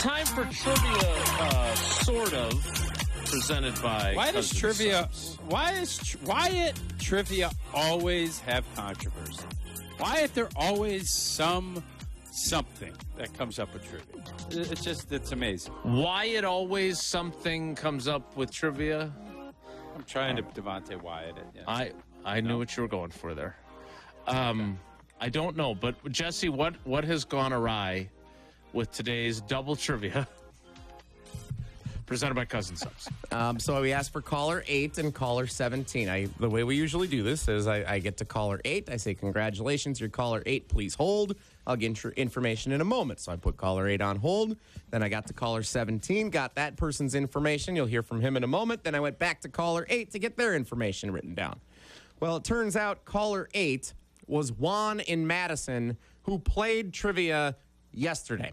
time for trivia, sort of, presented by Why does Cousin trivia? Subs. Why it trivia always have controversy? Why is there always something that comes up with trivia? It's amazing. Why it always something comes up with trivia? I'm trying to Devontae Wyatt it. Yeah. I knew what you were going for there. I don't know, but Jesse, what has gone awry with today's double trivia presented by Cousin Subs? So we asked for caller 8 and caller 17. The way we usually do this is I get to caller 8. I say, congratulations, you're caller 8. Please hold. I'll get your information in a moment. So I put caller 8 on hold. Then I got to caller 17, got that person's information. You'll hear from him in a moment. Then I went back to caller 8 to get their information written down. Well, it turns out caller 8 was Juan in Madison, who played trivia yesterday.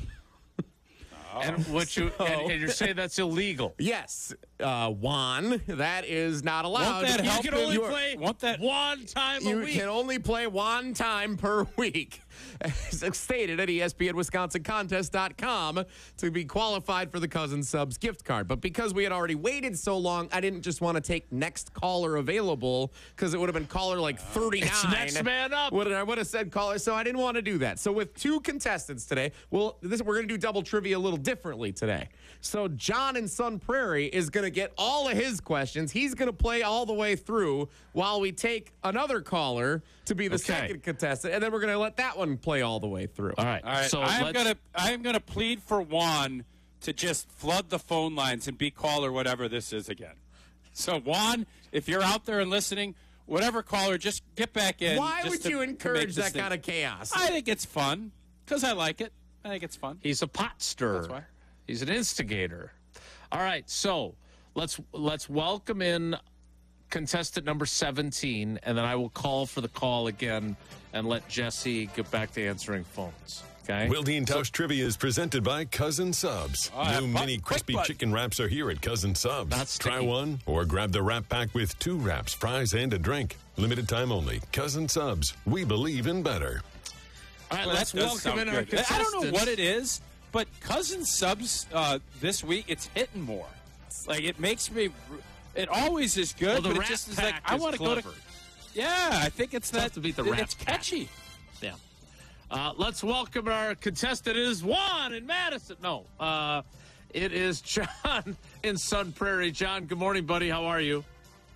And and you're saying that's illegal? Yes, Juan, that is not allowed. Won't that help You can only him? play one time a You week. can only play one time per week, as stated at ESPNWisconsinContest.com to be qualified for the Cousin Subs gift card. But because we had already waited so long, I didn't just want to take next caller available because it would have been caller like 39. It's next man up. I would have said caller, so I didn't want to do that. So with two contestants today, we're going to do double trivia a little differently today. So John in Sun Prairie is going to get all of his questions. He's going to play all the way through while we take another caller to be the second contestant, and then we're going to let that one play all the way through. All right. So I'm gonna plead for Juan to just flood the phone lines and be caller whatever this is again. So Juan, if you're out there and listening, whatever caller, just get back in. Why would you encourage that kind of chaos? I think it's fun because I like it. I think it's fun. He's a pot stirrer. That's why. He's an instigator. All right, so let's welcome in contestant number 17, and then I will call for the call again and let Jesse get back to answering phones. Okay. Wildean Tausch Trivia is presented by Cousin Subs. New mini crispy chicken wraps are here at Cousin Subs. That's Try sticky. one or grab the wrap pack with 2 wraps, fries, and a drink. Limited time only. Cousin Subs. We believe in better. All right, Well, let's that does welcome sound in our good. contestant. I don't know what it is, but Cousin Subs this week, it's hitting more. Like, it makes me... It always is good, Well, the but it Rat just is Pack like, I is want to go to... clever. Yeah, I think it's Tough that... to beat the Rat It's Pack. catchy. Yeah. Let's welcome our contestant. It is Juan in Madison. No, it is John in Sun Prairie. John, good morning, buddy. How are you?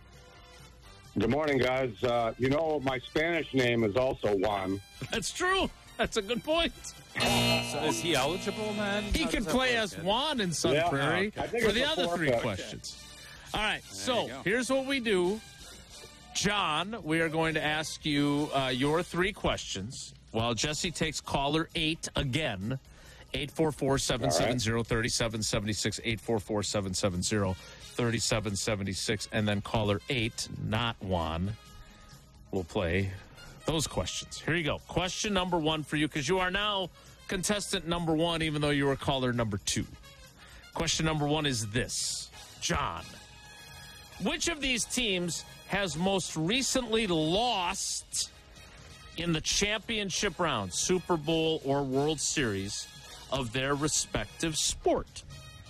Good morning, guys. My Spanish name is also Juan. That's true. That's a good point. So is he eligible, man? He How can does that play work, as man? Juan in Sun Yeah, Prairie I think for it's the a other 3 forfeit. questions. All right, you so go. here's what we do. John, we are going to ask you your 3 questions while Jesse takes caller 8 again. 844-770-3776, 844-770-3776, and then caller 8, not Juan, will play those questions. Here you go. Question number 1 for you, because you are now contestant number 1, even though you were caller number 2. Question number 1 is this. John, which of these teams has most recently lost in the championship round, Super Bowl or World Series, of their respective sport?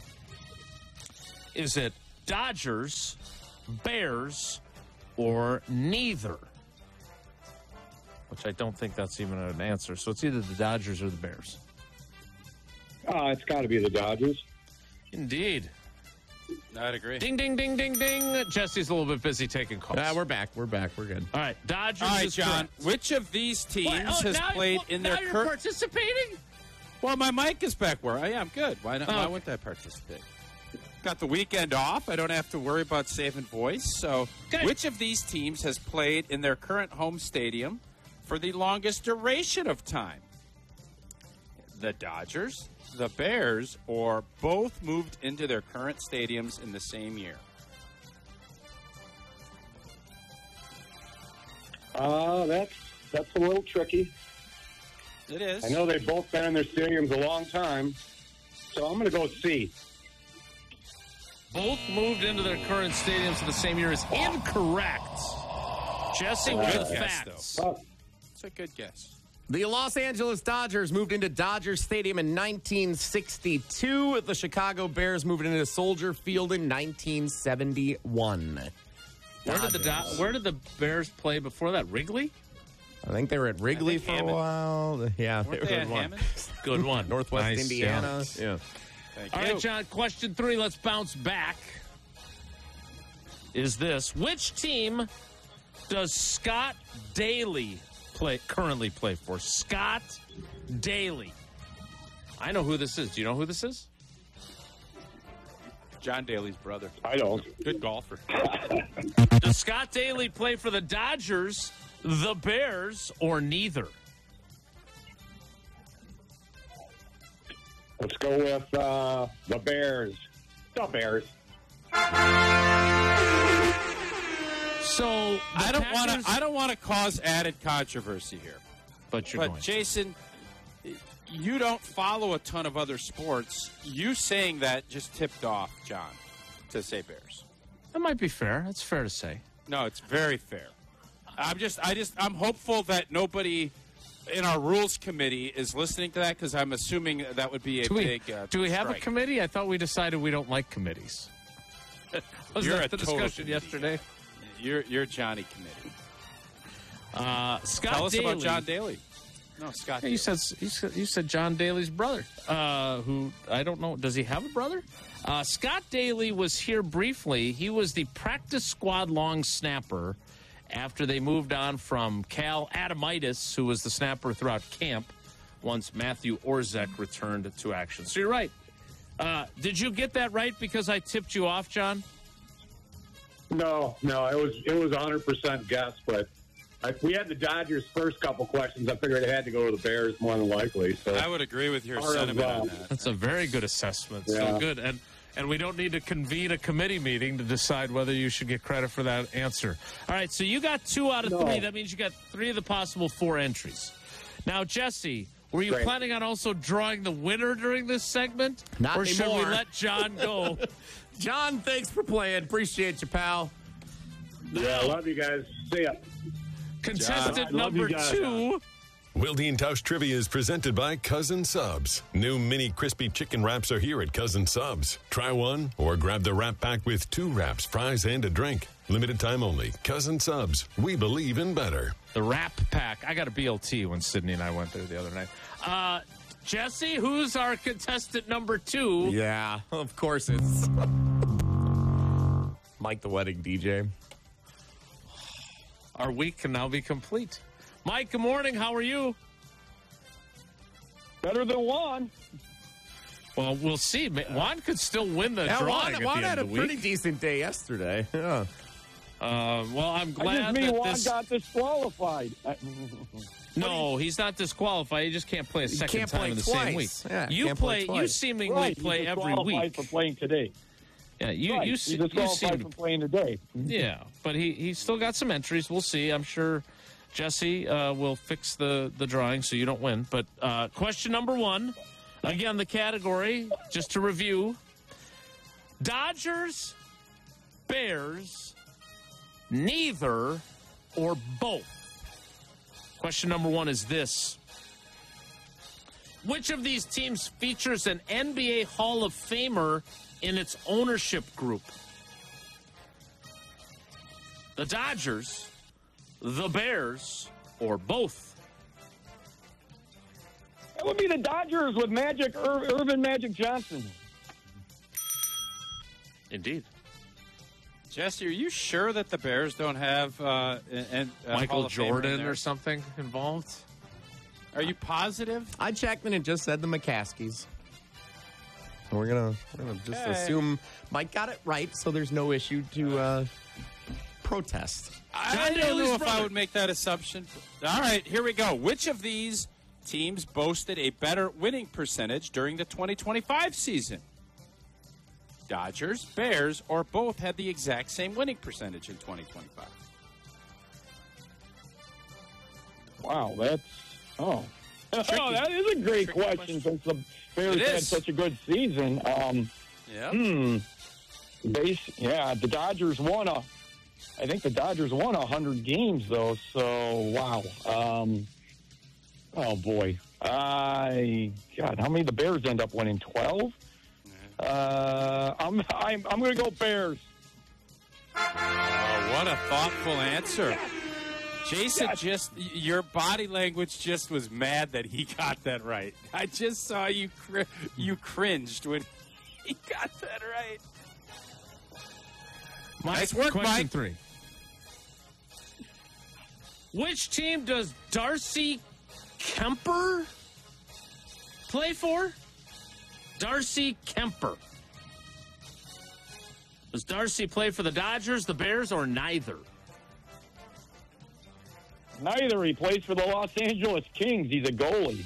Is it Dodgers, Bears, or neither? Which I don't think that's even an answer. So it's either the Dodgers or the Bears. It's got to be the Dodgers. Indeed. I'd agree. Ding, ding, ding, ding, ding. Jesse's a little bit busy taking calls. We're back. We're good. All right, Dodgers All right, is John, correct. which of these teams has played in their Now you're current... participating? Well, my mic is back where I am. Good. Why not? Why Okay. wouldn't I participate? Got the weekend off. I don't have to worry about saving voice. So, Okay. which of these teams has played in their current home stadium for the longest duration of time? The Dodgers, the Bears, or both moved into their current stadiums in the same year? That's a little tricky. It is. I know they've both been in their stadiums a long time, so I'm going to go C. Both moved into their current stadiums in the same year is incorrect. Jesse, what are the Good guess, facts? Oh, It's a good guess. The Los Angeles Dodgers moved into Dodger Stadium in 1962. The Chicago Bears moved into Soldier Field in 1971. Where did the Bears play before that? Wrigley? I think they were at Wrigley for Hammond. a while. Yeah, Weren't they at Hammond? Good one. Northwest Nice, Indiana. Yeah. Thank All you. right, John, question 3. Let's bounce back. Is this: which team does Scott Daly currently play for? Scott Daly. I know who this is. Do you know who this is? John Daly's brother. I don't. Good golfer. Does Scott Daly play for the Dodgers, the Bears, or neither? Let's go with the Bears. The Bears. So I don't want to cause added controversy here. But you're But going. Jason, you don't follow a ton of other sports. You saying that just tipped off John to say Bears. That might be fair. That's fair to say. No, it's very fair. I'm hopeful that nobody in our rules committee is listening to that because I'm assuming that would be a big. Do we have a strike. committee? I thought we decided we don't like committees. Was You're that a the total discussion committee. yesterday? You're Johnny committee. Scott Tell us Daly. about John Daly. No, Scott. You Daly. said John Daly's brother. Who I don't know. Does he have a brother? Scott Daly was here briefly. He was the practice squad long snapper after they moved on from Cal Adamitis, who was the snapper throughout camp once Matthew Orzek returned to action. So you're right. Did you get that right because I tipped you off, John? No, it was 100% guess, but we had the Dodgers' first couple questions. I figured it had to go to the Bears more than likely. So I would agree with your Part of, sentiment on that. That's a very good assessment. So Yeah. good. And we don't need to convene a committee meeting to decide whether you should get credit for that answer. All right, so you got 2 out of 3. That means you got 3 of the possible 4 entries. Now, Jesse, were you Great. planning on also drawing the winner during this segment? Not or should anymore. we let John go? John, thanks for playing. Appreciate you, pal. yeah, I love you guys. See ya. Contestant John, I love you number guys. 2. Wildine Tausch Trivia is presented by Cousin Subs. New mini crispy chicken wraps are here at Cousin Subs. Try one or grab the wrap pack with 2 wraps, fries, and a drink. Limited time only. Cousin Subs. We believe in better. The wrap pack. I got a BLT when Sydney and I went there the other night. Jesse, who's our contestant number 2? Yeah, of course it's Mike the Wedding DJ. Our week can now be complete. Mike, good morning. How are you? Better than one. Well, we'll see. Juan could still win the drawing at the Juan end had of a the week. pretty decent day yesterday. Yeah. Well, I'm glad I just mean that Juan this... got disqualified. No, he's not disqualified. He just can't play a second can't time play in the twice. same week. Yeah, you can't play play. You twice. seemingly Right, play he's every disqualified week. for playing today. Yeah, you Right, you he's se- you disqualified seem for playing today. yeah, but he still got some entries. We'll see. I'm sure Jesse will fix the drawing so you don't win. But question number 1, again, the category, just to review: Dodgers, Bears, neither, or both. Question number 1 is this: which of these teams features an NBA Hall of Famer in its ownership group? The Dodgers, the Bears, or both? That would be the Dodgers with Irvin Magic Johnson. Indeed. Jesse, are you sure that the Bears don't have Hall Michael of Famer in Jordan there? or something involved? Are you positive? I checked and it just said the McCaskies. We're gonna just Okay. assume Mike got it right, so there's no issue to protest. I John don't Daly's know if I brother. would make that assumption. All right, here we go. Which of these teams boasted a better winning percentage during the 2025 season? Dodgers, Bears, or both had the exact same winning percentage in 2025? Wow, that is a great Tricky question question. since the Bears It had is. such a good season. Yeah. The Dodgers won I think the Dodgers won 100 games though. So wow. Oh, boy. God, how many did the Bears end up winning? 12? I'm going to go Bears. Oh, what a thoughtful answer. Jason, your body language just was mad that he got that right. I just saw you cringed when he got that right. Nice work, Question Mike. 3. Which team does Darcy Kemper play for? Darcy Kemper. Does Darcy play for the Dodgers, the Bears, or neither? Neither. He plays for the Los Angeles Kings. He's a goalie.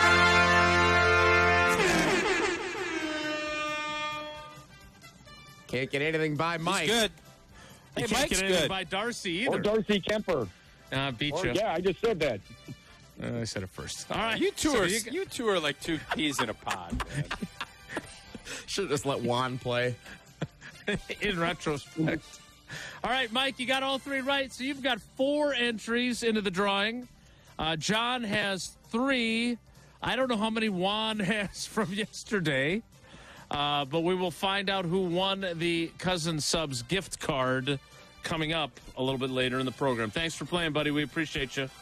Can't get anything by Mike. He's good. Hey, You can't Mike's get anything good. by Darcy Or either. Darcy Kemper. Beat Or, you. yeah, I just said that. I said it first. All right. You two So are you two are like two peas in a pod, man. Should have just let Juan play. in retrospect. All right, Mike, you got all 3 right. So you've got 4 entries into the drawing. John has 3. I don't know how many Juan has from yesterday, but we will find out who won the Cousin Subs gift card coming up a little bit later in the program. Thanks for playing, buddy. We appreciate you.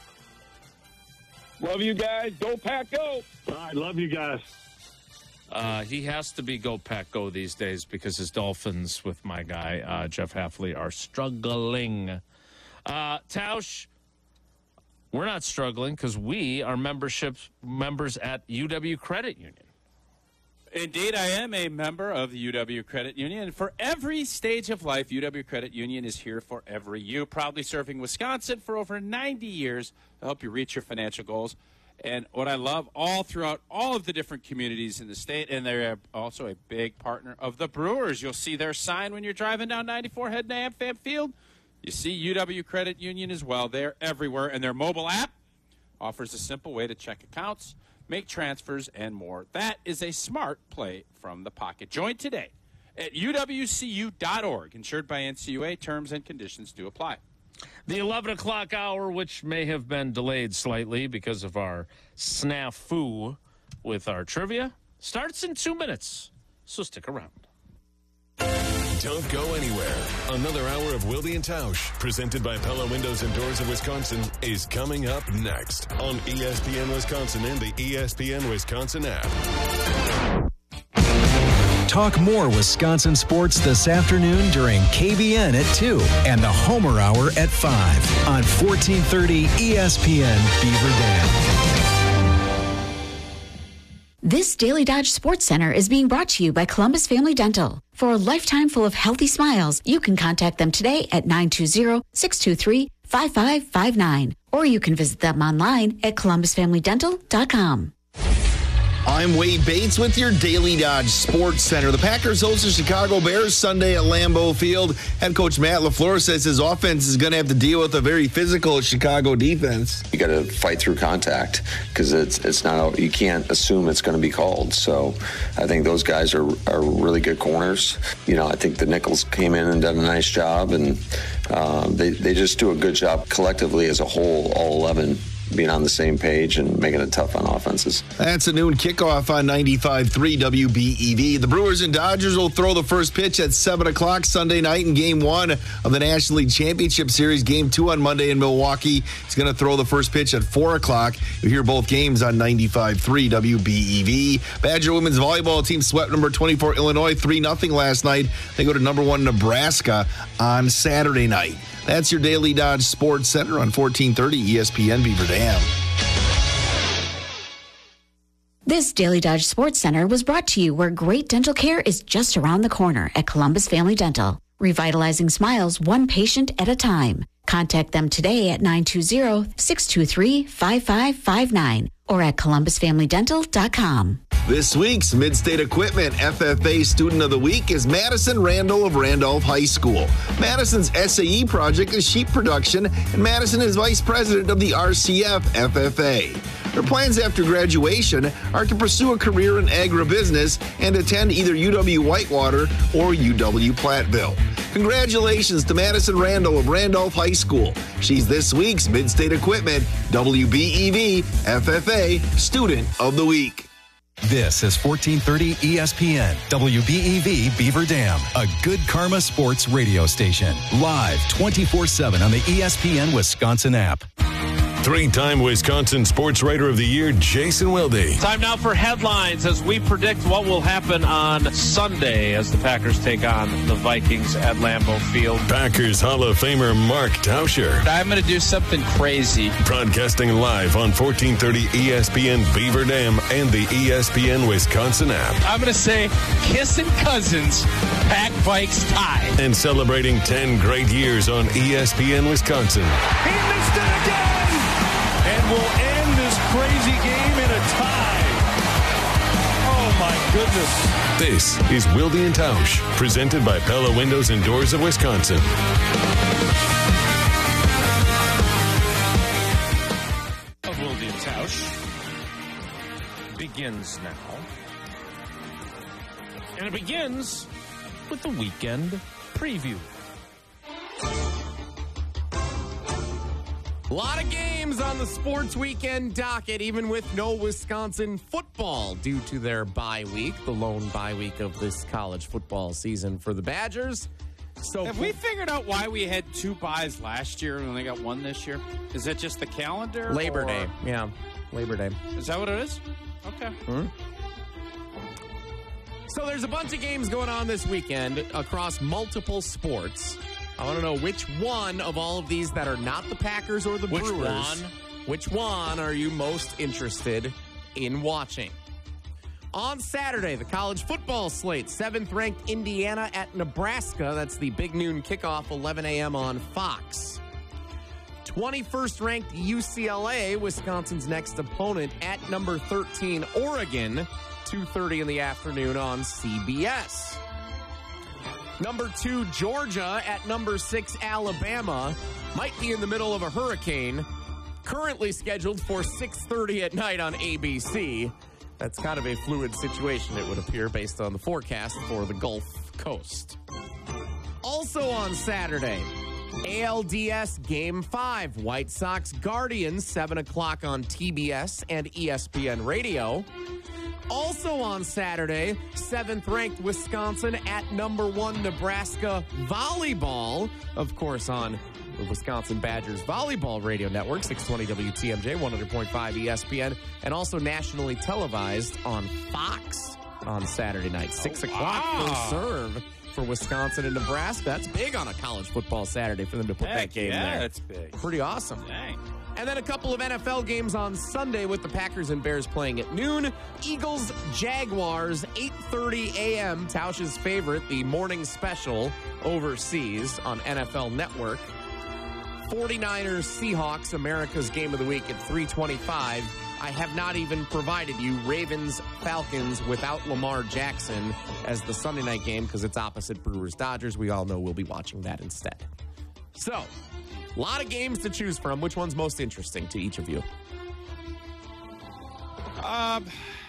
Love you guys. Go Pack, go. All right, love you guys. He has to be Go Pack Go these days because his Dolphins with my guy, Jeff Hafley, are struggling. Tausch, we're not struggling because we are members at UW Credit Union. Indeed, I am a member of the UW Credit Union. And for every stage of life, UW Credit Union is here for every you. Proudly serving Wisconsin for over 90 years to help you reach your financial goals. And what I love all throughout all of the different communities in the state, and they're also a big partner of the Brewers. You'll see their sign when you're driving down 94 heading to AmFam Field. You see UW Credit Union as well. They're everywhere, and their mobile app offers a simple way to check accounts, make transfers, and more. That is a smart play from the pocket. Join today at uwcu.org. Insured by NCUA. Terms and conditions do apply. The 11 o'clock hour, which may have been delayed slightly because of our snafu with our trivia, starts in 2 minutes. So stick around. Don't go anywhere. Another hour of Wilde and Tausch, presented by Pella Windows and Doors of Wisconsin, is coming up next on ESPN Wisconsin and the ESPN Wisconsin app. Talk more Wisconsin sports this afternoon during KBN at 2 and the Homer Hour at 5 on 1430 ESPN Beaver Dam. This Daily Dodge Sports Center is being brought to you by Columbus Family Dental. For a lifetime full of healthy smiles, you can contact them today at 920-623-5559. Or you can visit them online at columbusfamilydental.com. I'm Wade Bates with your Daily Dodge Sports Center. The Packers host the Chicago Bears Sunday at Lambeau Field. Head coach Matt LaFleur says his offense is going to have to deal with a very physical Chicago defense. You got to fight through contact because it's not, you can't assume it's going to be called. So I think those guys are really good corners. You know, I think the Nichols came in and done a nice job, and they just do a good job collectively as a whole, all 11. Being on the same page and making it tough on offenses. That's a noon kickoff on 95.3 WBEV. The Brewers and Dodgers will throw the first pitch at 7 o'clock Sunday night in Game 1 of the National League Championship Series. Game 2 on Monday in Milwaukee. He's going to throw the first pitch at 4 o'clock. You'll hear both games on 95.3 WBEV. Badger women's volleyball team swept number 24 Illinois 3-0 last night. They go to number 1 Nebraska on Saturday night. That's your Daily Dodge Sports Center on 1430 ESPN Beaver Dam. This Daily Dodge Sports Center was brought to you where great dental care is just around the corner at Columbus Family Dental. Revitalizing smiles one patient at a time. Contact them today at 920-623-5559 or at columbusfamilydental.com. This week's Mid-State Equipment FFA Student of the Week is Madison Randall of Randolph High School. Madison's SAE project is sheep production, and Madison is vice president of the RCF FFA. Her plans after graduation are to pursue a career in agribusiness and attend either UW Whitewater or UW Platteville. Congratulations to Madison Randall of Randolph High School. She's this week's Mid-State Equipment WBEV FFA Student of the Week. This is 1430 ESPN, WBEV Beaver Dam, a Good Karma Sports radio station. Live 24/7 on the ESPN Wisconsin app. Three-time Wisconsin Sports Writer of the Year, Jason Wilde. Time now for headlines as we predict what will happen on Sunday as the Packers take on the Vikings at Lambeau Field. Packers Hall of Famer Mark Tauscher. I'm going to do something crazy. Broadcasting live on 1430 ESPN Beaver Dam and the ESPN Wisconsin app. I'm going to say kissing cousins, Pack Vikes tie. And celebrating 10 great years on ESPN Wisconsin. He missed it again! And we'll end this crazy game in a tie. Oh, my goodness. This is Wilde and Tausch, presented by Pella Windows and Doors of Wisconsin. Wilde and Tausch begins now. And it begins with the weekend preview. A lot of games on the sports weekend docket, even with no Wisconsin football due to their bye week, the lone bye week of this college football season for the Badgers. So have we figured out why we had 2 byes last year and only got 1 this year? Is that just the calendar? Labor Day. Yeah, Labor Day. Is that what it is? Okay. So there's a bunch of games going on this weekend across multiple sports. I want to know which one of all of these that are not the Packers or the Brewers. Which one are you most interested in watching? On Saturday, the college football slate, 7th-ranked Indiana at Nebraska. That's the big noon kickoff, 11 a.m. on Fox. 21st-ranked UCLA, Wisconsin's next opponent, at number 13, Oregon, 2:30 in the afternoon on CBS. Number 2, Georgia at number 6, Alabama. Might be in the middle of a hurricane. Currently scheduled for 6:30 at night on ABC. That's kind of a fluid situation, it would appear, based on the forecast for the Gulf Coast. Also on Saturday, ALDS Game 5. White Sox Guardians, 7 o'clock on TBS and ESPN Radio. Also on Saturday, 7th-ranked Wisconsin at number 1 Nebraska volleyball. Of course, on the Wisconsin Badgers Volleyball Radio Network, 620 WTMJ, 100.5 ESPN, and also nationally televised on Fox on Saturday night, 6 o'clock first serve for Wisconsin and Nebraska. That's big on a college football Saturday for them to put that game there. Yeah, that's big. Pretty awesome. Dang. And then a couple of NFL games on Sunday with the Packers and Bears playing at noon. Eagles, Jaguars, 8:30 a.m. Tausch's favorite, the morning special overseas on NFL Network. 49ers, Seahawks, America's game of the week at 3:25. I have not even provided you Ravens, Falcons without Lamar Jackson as the Sunday night game because it's opposite Brewers, Dodgers. We all know we'll be watching that instead. So, a lot of games to choose from. Which one's most interesting to each of you? I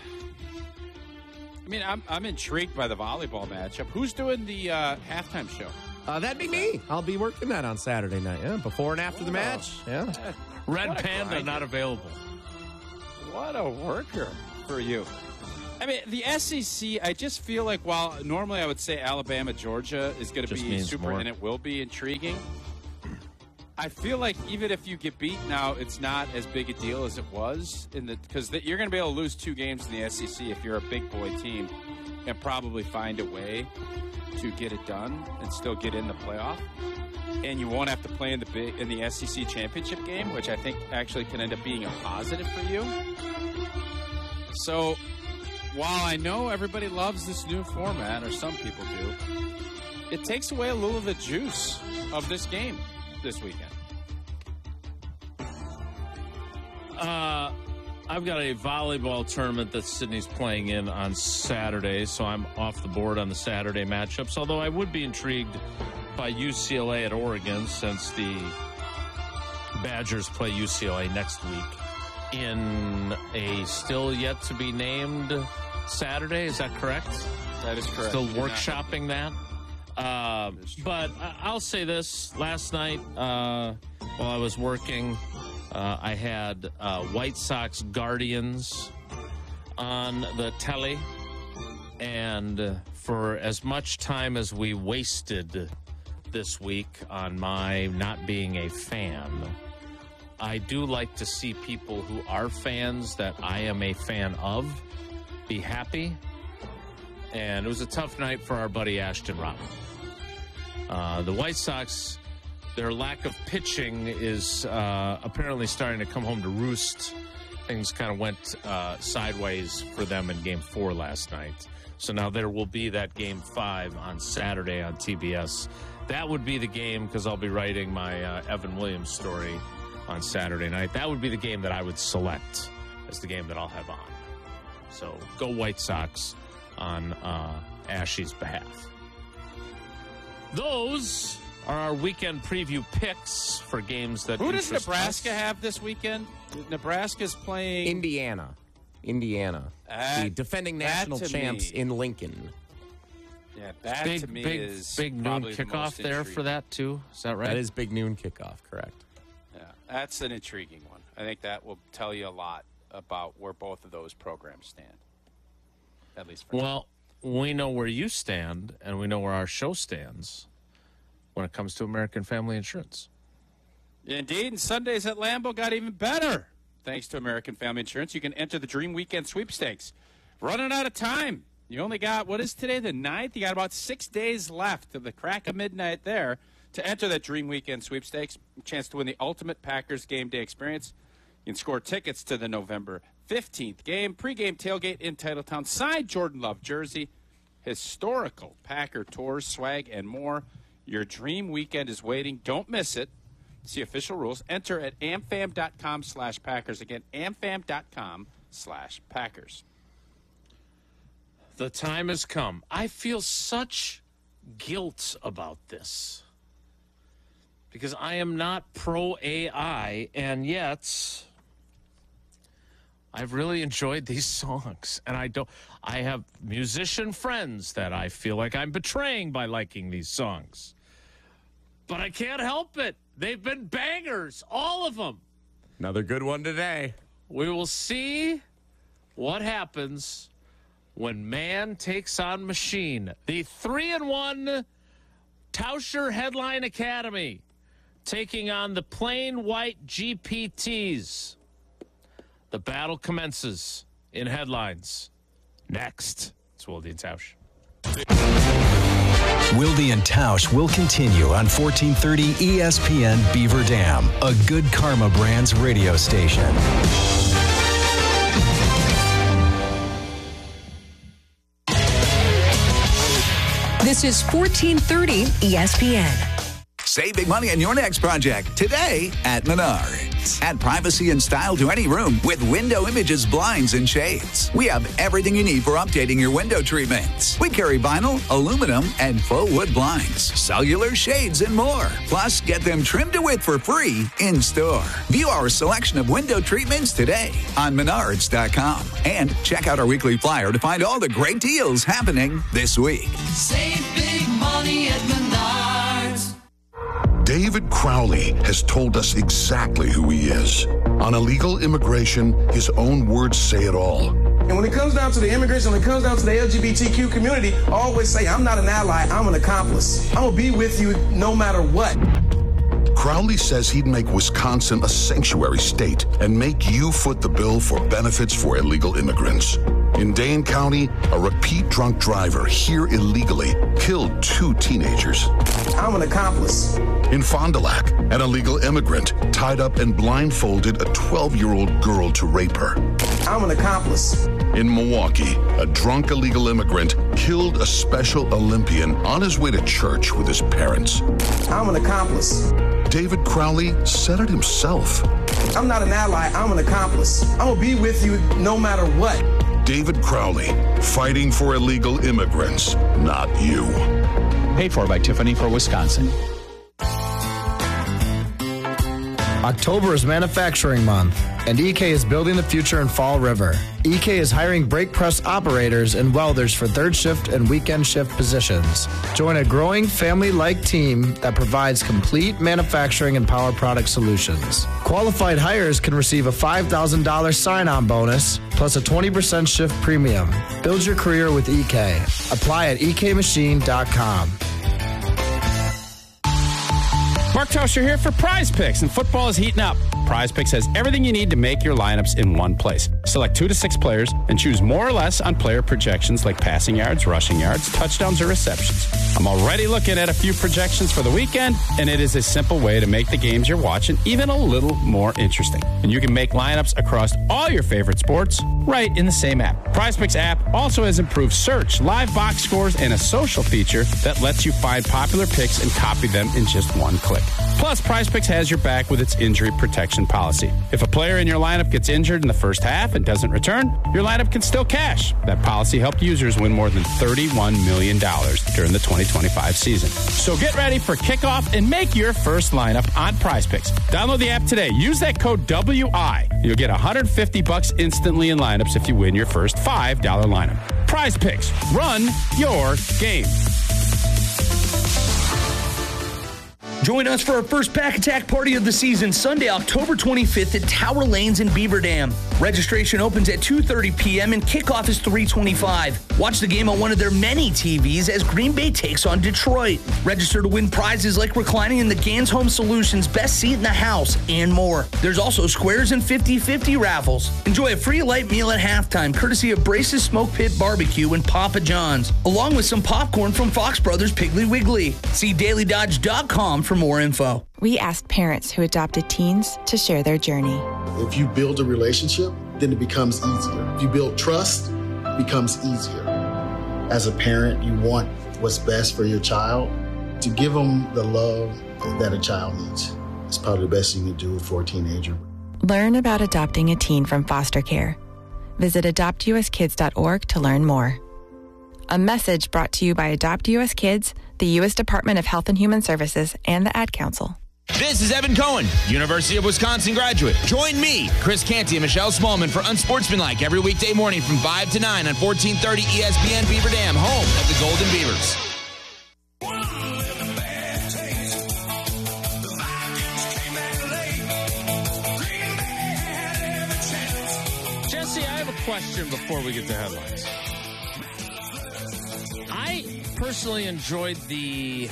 mean, I'm intrigued by the volleyball matchup. Who's doing the halftime show? That'd be me. I'll be working that on Saturday night. Yeah, before and after the match. Yeah. Red Panda not available. What a worker for you. I mean, the SEC, I just feel like while normally I would say Alabama, Georgia is going to be super, and it will be intriguing. I feel like even if you get beat now, it's not as big a deal as it was because you're going to be able to lose 2 games in the SEC if you're a big boy team and probably find a way to get it done and still get in the playoff. And you won't have to play in the SEC championship game, which I think actually can end up being a positive for you. So while I know everybody loves this new format, or some people do, it takes away a little of the juice of this game this weekend. I've got a volleyball tournament that Sydney's playing in on Saturday, so I'm off the board on the Saturday matchups, although I would be intrigued by UCLA at Oregon since the Badgers play UCLA next week in a still yet to be named Saturday. Is that correct? That is correct. Still workshopping that? But I'll say this. Last night, while I was working, I had White Sox Guardians on the telly. And for as much time as we wasted this week on my not being a fan, I do like to see people who are fans that I am a fan of be happy. And it was a tough night for our buddy Ashton Robin. The White Sox, their lack of pitching is apparently starting to come home to roost. Things kind of went sideways for them in Game 4 last night. So now there will be that Game 5 on Saturday on TBS. That would be the game, because I'll be writing my Evan Williams story on Saturday night. That would be the game that I would select as the game that I'll have on. So go White Sox on Ashy's behalf. Those are our weekend preview picks for games that Who does Nebraska have this weekend? Nebraska's playing Indiana. The defending national champs in Lincoln. Yeah, that to me is big noon kickoff there for that too. Is that right? That is big noon kickoff, correct? Yeah, that's an intriguing one. I think that will tell you a lot about where both of those programs stand. At least for now. We know where you stand, and we know where our show stands when it comes to American Family Insurance. Indeed, and Sundays at Lambeau got even better. Thanks to American Family Insurance, you can enter the Dream Weekend Sweepstakes. Running out of time. You only got, what is today, the 9th? You got about 6 days left to the crack of midnight there to enter that Dream Weekend Sweepstakes. A chance to win the ultimate Packers game day experience. You can score tickets to the November 15th game. Pre-game tailgate in Titletown. Signed Jordan Love jersey. Historical Packer tours, swag, and more. Your Dream Weekend is waiting. Don't miss it. See official rules. Enter at amfam.com/Packers. Again, amfam.com/Packers. The time has come. I feel such guilt about this because I am not pro AI, and yet I've really enjoyed these songs. And I have musician friends that I feel like I'm betraying by liking these songs. But I can't help it. They've been bangers, all of them. Another good one today. We will see what happens when man takes on machine. The 3-1 Tauscher Headline Academy taking on the plain white GPTs. The battle commences in headlines. Next, it's Wilde and Tausch. Wilde and Tausch will continue on 1430 ESPN Beaver Dam, a Good Karma Brands radio station. This is 1430 ESPN. Save big money on your next project today at Menards. Add privacy and style to any room with Window Images blinds and shades. We have everything you need for updating your window treatments. We carry vinyl, aluminum, and faux wood blinds, cellular shades, and more. Plus, get them trimmed to width for free in store. View our selection of window treatments today on Menards.com. And check out our weekly flyer to find all the great deals happening this week. Save big money at Menards. David Crowley has told us exactly who he is. On illegal immigration, his own words say it all. And when it comes down to the immigration, when it comes down to the LGBTQ community, I always say, I'm not an ally, I'm an accomplice. I'm going to be with you no matter what. Crowley says he'd make Wisconsin a sanctuary state and make you foot the bill for benefits for illegal immigrants. In Dane County, a repeat drunk driver here illegally killed 2 teenagers. I'm an accomplice. In Fond du Lac, an illegal immigrant tied up and blindfolded a 12-year-old girl to rape her. I'm an accomplice. In Milwaukee, a drunk illegal immigrant killed a Special Olympian on his way to church with his parents. I'm an accomplice. David Crowley said it himself. I'm not an ally, I'm an accomplice. I'm going to be with you no matter what. David Crowley, fighting for illegal immigrants, not you. Paid for by Tiffany for Wisconsin. October is Manufacturing Month, and EK is building the future in Fall River. EK is hiring brake press operators and welders for third shift and weekend shift positions. Join a growing family-like team that provides complete manufacturing and power product solutions. Qualified hires can receive a $5,000 sign-on bonus plus a 20% shift premium. Build your career with EK. Apply at ekmachine.com. Mark Tauscher here for Prize Picks, and football is heating up. Prize Picks has everything you need to make your lineups in one place. Select 2 to 6 players and choose more or less on player projections like passing yards, rushing yards, touchdowns, or receptions. I'm already looking at a few projections for the weekend, and it is a simple way to make the games you're watching even a little more interesting. And you can make lineups across all your favorite sports right in the same app. Prize Picks app also has improved search, live box scores, and a social feature that lets you find popular picks and copy them in just one click. Plus, Prize Picks has your back with its injury protection policy. If a player in your lineup gets injured in the first half and doesn't return, your lineup can still cash. That policy helped users win more than $31 million during the 2025 season. So get ready for kickoff and make your first lineup on Prize Picks. Download the app today. Use that code WI. You'll get $150 instantly in lineups if you win your first $5 lineup. Prize Picks. Run your game. Join us for our first Pack Attack party of the season, Sunday, October 25th at Tower Lanes in Beaver Dam. Registration opens at 2:30 p.m. and kickoff is 3:25. Watch the game on one of their many TVs as Green Bay takes on Detroit. Register to win prizes like reclining in the Gans Home Solutions Best Seat in the House and more. There's also squares and 50-50 raffles. Enjoy a free light meal at halftime, courtesy of Brace's Smoke Pit Barbecue and Papa John's, along with some popcorn from Fox Brothers Piggly Wiggly. See dailydodge.com for more info. We asked parents who adopted teens to share their journey. If you build a relationship, then it becomes easier. If you build trust, it becomes easier. As a parent, you want what's best for your child. To give them the love that a child needs is probably the best you can do for a teenager. Learn about adopting a teen from foster care. Visit adoptuskids.org to learn more. A message brought to you by Adopt US Kids, the U.S. Department of Health and Human Services, and the Ad Council. This is Evan Cohen, University of Wisconsin graduate. Join me, Chris Canty, and Michelle Smallman for Unsportsmanlike every weekday morning from 5 to 9 on 1430 ESPN Beaver Dam, home of the Golden Beavers. Jesse, I have a question before we get to headlines. I personally enjoyed the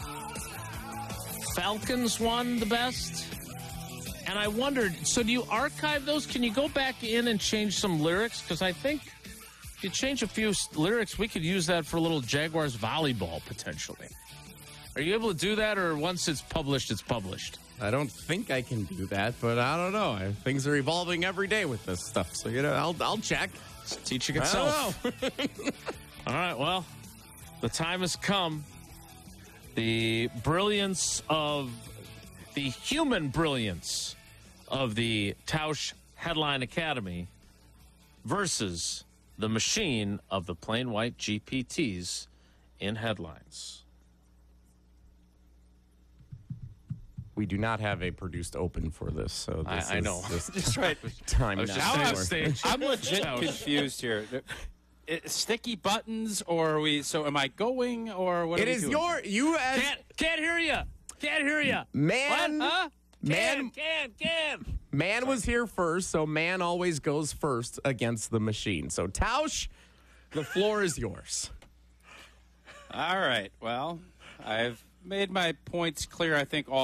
Falcons one the best, and I wondered, so do you archive those? Can you go back in and change some lyrics? Because I think if you change a few lyrics, we could use that for a little Jaguars volleyball potentially. Are you able to do that, or once it's published, it's published? I don't think I can do that, but I don't know. Things are evolving every day with this stuff, so I'll check. It's teaching itself. All right, well, the time has come. The brilliance of the human brilliance of the Tausch Headline Academy versus the machine of the plain white GPTs in headlines. We do not have a produced open for this, so this I know. Just right. Time I'm legit confused here. Sticky buttons, or are we? So, am I going, or what? It is doing? you as can't hear you. Can't hear you. Man, what? Huh? Can. Man was here first, so man always goes first against the machine. So, Tausch, the floor is yours. All right. Well, I've made my points clear, I think, all